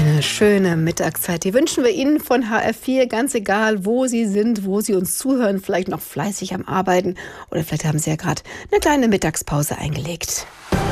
Eine schöne Mittagszeit. Die wünschen wir Ihnen von HR4, ganz egal, wo Sie sind, wo Sie uns zuhören, vielleicht noch fleißig am Arbeiten oder vielleicht haben Sie ja gerade eine kleine Mittagspause eingelegt.